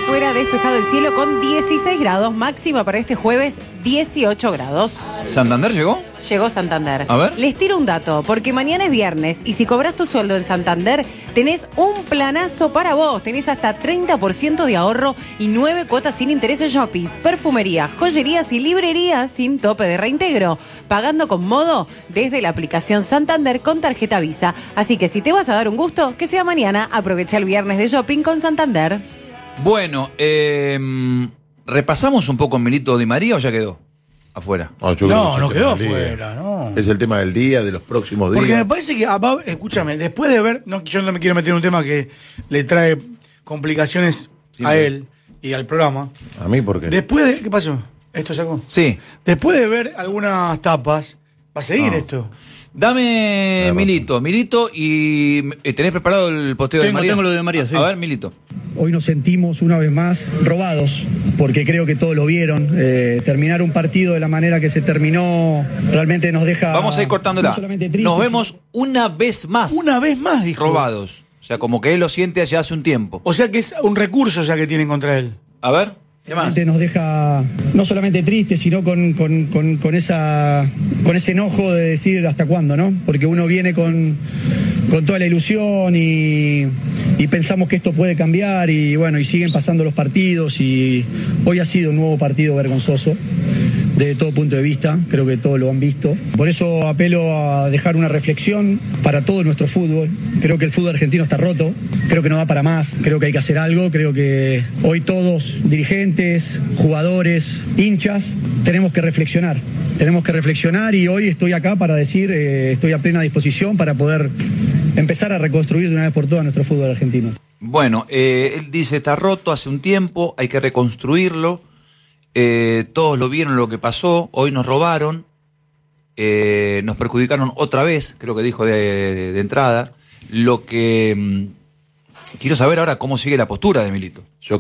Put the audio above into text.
afuera, despejado el cielo con 16 grados, máxima para este jueves 18 grados. ¿Santander llegó? Llegó Santander. A ver. Les tiro un dato, porque mañana es viernes y si cobras tu sueldo en Santander, tenés un planazo para vos. Tenés hasta 30% de ahorro y 9 cuotas sin interés en shoppings, perfumería, joyerías y librerías sin tope de reintegro. Pagando con Modo desde la aplicación Santander con tarjeta Visa. Así que si te vas a dar un gusto, que sea mañana, aprovecha el viernes de shopping con Santander. Bueno, ¿repasamos un poco Milito Di María o ya quedó afuera? No quedó afuera, no. Es el tema del día, de los próximos días. Porque me parece que, escúchame, después de ver, yo no me quiero meter en un tema que le trae complicaciones a él y al programa. ¿A mí por qué? Después de, ¿qué pasó? ¿Esto sacó? Sí. Después de ver algunas tapas, ¿va a seguir esto? Dame Milito, y ¿tenés preparado el posteo de María? Tengo lo de María, sí. A ver, Milito. Hoy nos sentimos una vez más robados, porque creo que todos lo vieron. Terminar un partido de la manera que se terminó realmente nos deja... Vamos a ir cortándola. No solamente tristes, nos vemos una vez más. Una vez más, dijo. Robados. O sea, como que él lo siente allá hace un tiempo. O sea que es un recurso ya que tienen contra él. A ver, ¿qué más? realmente nos deja no solamente tristes, sino con ese enojo de decir hasta cuándo, ¿no? Porque uno viene con toda la ilusión y pensamos que esto puede cambiar y bueno, y siguen pasando los partidos y hoy ha sido un nuevo partido vergonzoso de todo punto de vista, creo que todos lo han visto. Por eso apelo a dejar una reflexión para todo nuestro fútbol. Creo que el fútbol argentino está roto, creo que no da para más, creo que hay que hacer algo, creo que hoy todos, dirigentes, jugadores, hinchas, tenemos que reflexionar. Tenemos que reflexionar y hoy estoy acá para decir, estoy a plena disposición para poder empezar a reconstruir de una vez por todas nuestro fútbol argentino. Bueno, él dice, está roto hace un tiempo, hay que reconstruirlo. Todos lo vieron lo que pasó, hoy nos robaron, nos perjudicaron otra vez, creo que dijo de entrada. Lo que quiero saber ahora cómo sigue la postura de Milito.